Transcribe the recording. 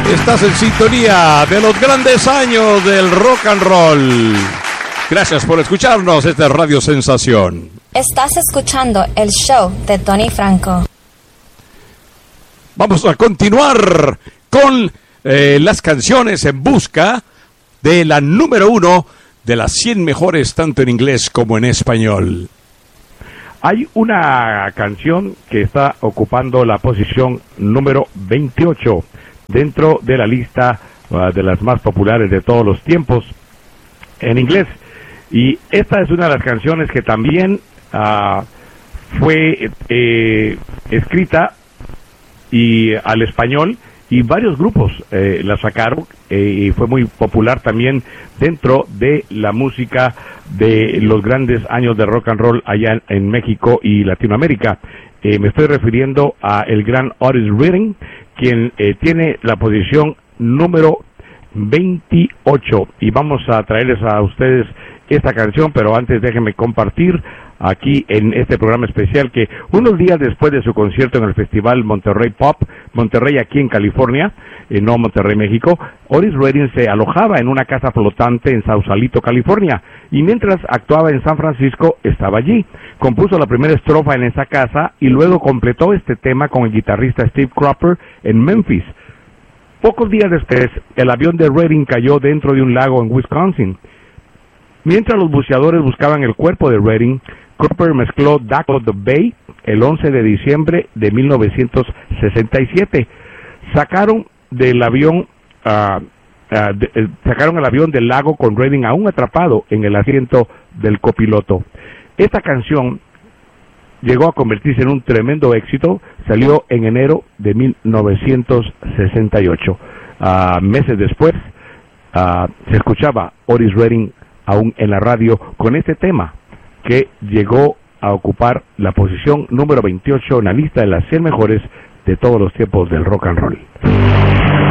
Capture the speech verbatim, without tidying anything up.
Estás en sintonía de los grandes años del rock and roll. Gracias por escucharnos. Esta es Radio Sensación. Estás escuchando el show de Tony Franco. Vamos a continuar con eh, las canciones en busca de la número uno de las cien mejores, tanto en inglés como en español. Hay una canción que está ocupando la posición número veintiocho dentro de la lista uh, de las más populares de todos los tiempos en inglés. Y esta es una de las canciones que también uh, fue eh, escrita y al español, y varios grupos eh, la sacaron, eh, y fue muy popular también dentro de la música de los grandes años de rock and roll allá en, en México y Latinoamérica. Eh, me estoy refiriendo a el gran Otis Redding, quien eh, tiene la posición número veintiocho, y vamos a traerles a ustedes esta canción, pero antes déjenme compartir aquí en este programa especial que unos días después de su concierto en el Festival Monterrey Pop, Monterrey aquí en California, eh, no Monterrey, México, Otis Redding se alojaba en una casa flotante en Sausalito, California, y mientras actuaba en San Francisco estaba allí. Compuso la primera estrofa en esa casa y luego completó este tema con el guitarrista Steve Cropper en Memphis. Pocos días después, el avión de Redding cayó dentro de un lago en Wisconsin. Mientras los buceadores buscaban el cuerpo de Redding, Cropper mezcló Dakota Bay el once de diciembre de mil novecientos sesenta y siete. Sacaron del avión, uh, uh, de, eh, sacaron el avión del lago con Redding aún atrapado en el asiento del copiloto. Esta canción llegó a convertirse en un tremendo éxito. Salió en enero de mil novecientos sesenta y ocho. Uh, meses después, uh, se escuchaba Otis Redding aún en la radio con este tema que llegó a ocupar la posición número veintiocho en la lista de las cien mejores de todos los tiempos del rock and roll.